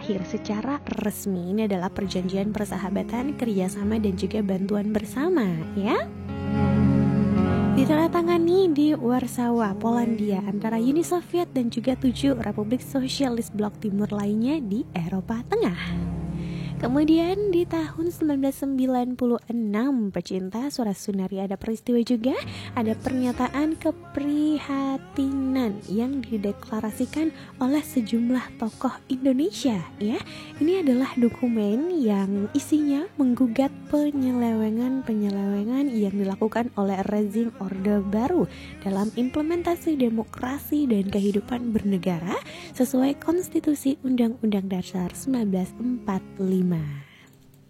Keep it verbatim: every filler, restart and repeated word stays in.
terakhir secara resmi ini adalah perjanjian persahabatan, kerjasama dan juga bantuan bersama ya. Ditandatangani di Warsawa, Polandia antara Uni Soviet dan juga tujuh Republik Sosialis Blok Timur lainnya di Eropa Tengah. Kemudian di tahun sembilan belas sembilan puluh enam, pecinta suara Sunari, ada peristiwa juga, ada pernyataan keprihatinan yang dideklarasikan oleh sejumlah tokoh Indonesia ya. Ini adalah dokumen yang isinya menggugat penyelewengan-penyelewengan yang dilakukan oleh rezim Orde Baru dalam implementasi demokrasi dan kehidupan bernegara sesuai Konstitusi Undang-Undang Dasar seribu sembilan ratus empat puluh lima.